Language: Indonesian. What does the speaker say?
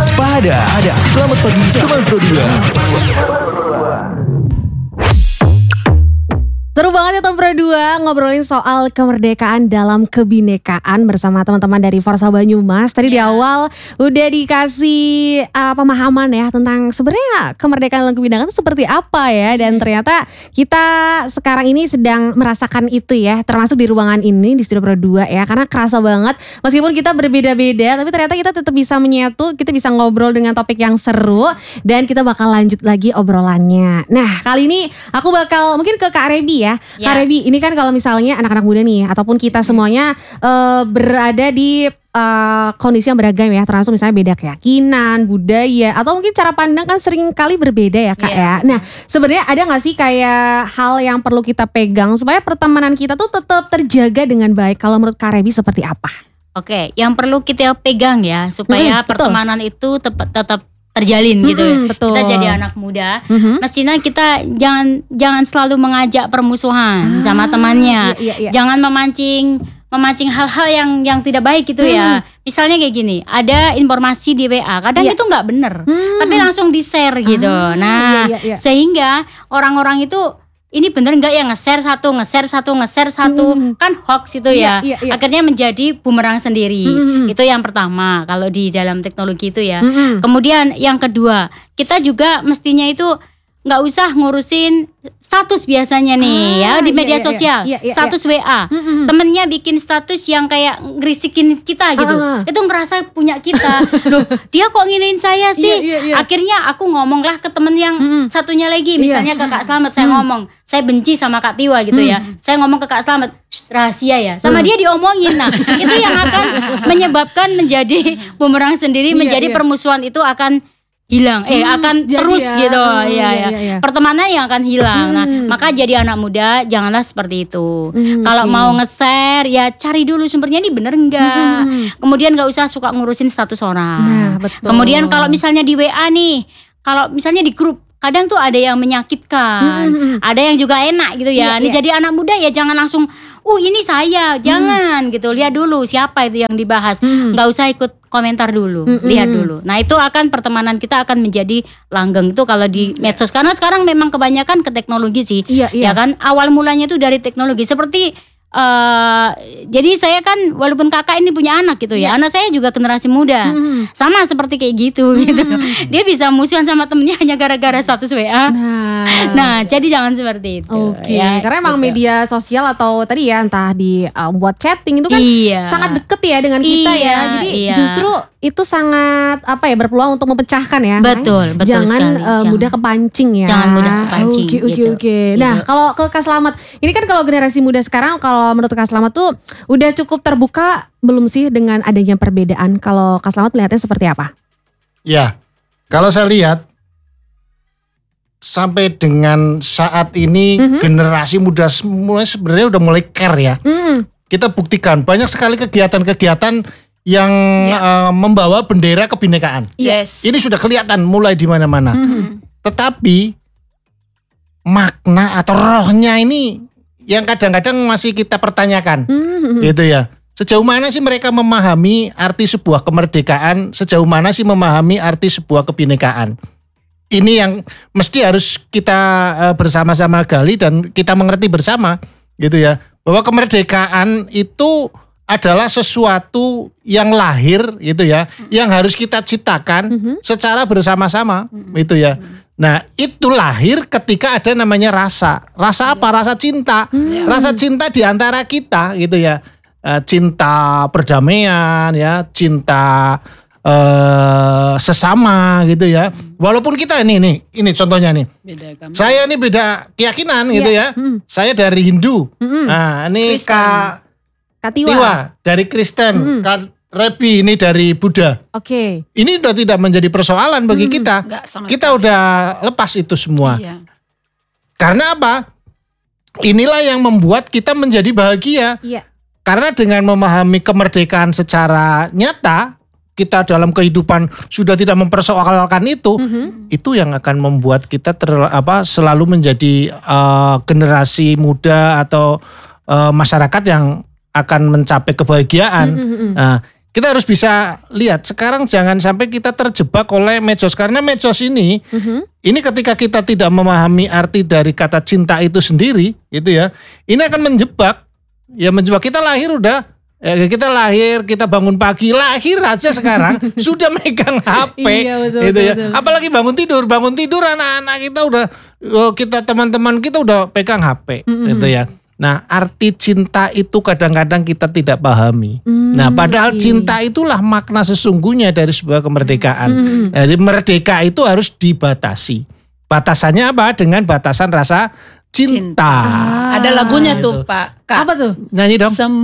Waspada. Selamat pagi teman Pro 2. Seru banget ya Teman Pro 2 ngobrolin soal kemerdekaan dalam kebinekaan bersama teman-teman dari Forsa Banyumas. Tadi di awal udah dikasih pemahaman ya tentang sebenarnya kemerdekaan dalam kebinekaan itu seperti apa ya. Dan ternyata kita sekarang ini sedang merasakan itu ya, termasuk di ruangan ini di Studio Pro 2 ya. Karena kerasa banget meskipun kita berbeda-beda, tapi ternyata kita tetap bisa menyatu, kita bisa ngobrol dengan topik yang seru. Dan kita bakal lanjut lagi obrolannya. Nah kali ini aku bakal mungkin ke Kak Rebi ya. Kak Rebi, ini kan kalau misalnya anak-anak muda nih ataupun kita semuanya berada di kondisi yang beragam ya, termasuk misalnya beda keyakinan, budaya, atau mungkin cara pandang kan sering kali berbeda ya Kak ya. Nah sebenarnya ada gak sih kayak hal yang perlu kita pegang supaya pertemanan kita tuh tetap terjaga dengan baik? Kalau menurut Kak Rebi seperti apa? Oke, yang perlu kita pegang ya supaya pertemanan itu tetap terjalin gitu ya. Betul. Kita jadi anak muda, mestinya kita jangan selalu mengajak permusuhan sama temannya. Jangan memancing hal-hal yang tidak baik gitu ya. Misalnya kayak gini, ada informasi di WA, kadang itu nggak bener, tapi langsung di-share gitu. Sehingga orang-orang itu ini bener nggak ya nge-share satu, kan hoax itu ya. Akhirnya menjadi bumerang sendiri. Itu yang pertama kalau di dalam teknologi itu ya. Kemudian yang kedua, kita juga mestinya itu nggak usah ngurusin status biasanya nih ya di media sosial, status WA. Temennya bikin status yang kayak ngerisikin kita gitu. Itu ngerasa punya kita. Loh, dia kok nginin saya sih? Akhirnya aku ngomonglah ke temen yang satunya lagi, misalnya ke Kak Slamet, saya ngomong, saya benci sama Kak Tiwa gitu ya. Saya ngomong ke Kak Slamet, rahasia ya. Sama dia diomongin. Nah, itu yang akan menyebabkan menjadi bumerang sendiri, menjadi permusuhan itu akan hilang, akan terus gitu, pertemanan yang akan hilang. Nah, maka jadi anak muda janganlah seperti itu. Kalau mau nge-share, ya cari dulu sumbernya ini bener enggak. Kemudian nggak usah suka ngurusin status orang. Nah, betul. Kemudian kalau misalnya di WA nih, kalau misalnya di grup, kadang tuh ada yang menyakitkan, ada yang juga enak gitu ya. Jadi anak muda ya jangan langsung, ini saya, jangan gitu. Lihat dulu siapa itu yang dibahas. Nggak usah ikut komentar dulu, lihat dulu. Nah itu akan pertemanan kita akan menjadi langgeng itu kalau di medsos. Karena sekarang memang kebanyakan ke teknologi sih, ya kan. Awal mulanya itu dari teknologi. Seperti jadi saya kan walaupun kakak ini punya anak gitu ya, anak saya juga generasi muda, sama seperti kayak gitu. Dia bisa musuhan sama temennya hanya gara-gara status WA. Nah jadi jangan seperti itu. Ya, karena emang media sosial atau tadi ya entah di buat chatting itu kan sangat deket ya dengan kita ya. Jadi justru itu sangat berpeluang untuk memecahkan ya. Betul jangan mudah kepancing ya. Jangan mudah kepancing. Oke. Nah kalau ke Kak Slamet, ini kan kalau generasi muda sekarang, kalau menurut Kak Slamet tuh udah cukup terbuka belum sih dengan adanya perbedaan? Kalau Kak Slamet melihatnya seperti apa? Ya, kalau saya lihat sampai dengan saat ini generasi muda sebenarnya udah mulai care ya. Kita buktikan banyak sekali kegiatan-kegiatan yang membawa bendera kebinekaan. Ini sudah kelihatan mulai di mana-mana. Tetapi makna atau rohnya ini yang kadang-kadang masih kita pertanyakan, gitu ya. Sejauh mana sih mereka memahami arti sebuah kemerdekaan? Sejauh mana sih memahami arti sebuah kebinekaan? Ini yang mesti harus kita bersama-sama gali dan kita mengerti bersama, gitu ya. Bahwa kemerdekaan itu adalah sesuatu yang lahir, gitu ya, yang harus kita ciptakan secara bersama-sama, gitu ya. Nah itu lahir ketika ada namanya rasa. Rasa apa? Rasa cinta. Rasa cinta di antara kita gitu ya. Cinta perdamaian ya. Cinta sesama gitu ya. Walaupun kita ini contohnya nih. Saya ini beda keyakinan gitu ya. Saya dari Hindu. Nah ini Kak Tiwa dari Kristen. Rebi ini dari Buddha. Ini udah tidak menjadi persoalan bagi kita. Kita udah lepas itu semua. Karena apa? Inilah yang membuat kita menjadi bahagia. Karena dengan memahami kemerdekaan secara nyata, kita dalam kehidupan sudah tidak mempersoalkan itu yang akan membuat kita selalu menjadi generasi muda atau masyarakat yang akan mencapai kebahagiaan. Nah, kita harus bisa lihat sekarang jangan sampai kita terjebak oleh medsos karena medsos ini ketika kita tidak memahami arti dari kata cinta itu sendiri gitu ya, ini akan menjebak kita lahir kita bangun pagi lahir aja sekarang sudah megang HP betul. Apalagi bangun tidur anak-anak kita udah kita teman-teman kita udah pegang HP gitu ya. Nah, arti cinta itu kadang-kadang kita tidak pahami. Nah, padahal cinta itulah makna sesungguhnya dari sebuah kemerdekaan. Jadi merdeka itu harus dibatasi. Batasannya apa? Dengan batasan rasa cinta. Ada lagunya tuh, Pak. Kak. Apa tuh? Nyanyi dong.